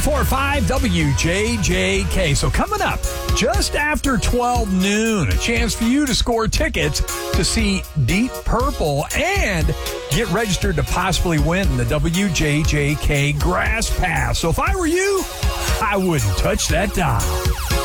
104.5 WJJK. So coming up just after 12 noon, a chance for you to score tickets to see Deep Purple and get registered to possibly win the WJJK Grass Pass. So if I were you, I wouldn't touch that dial.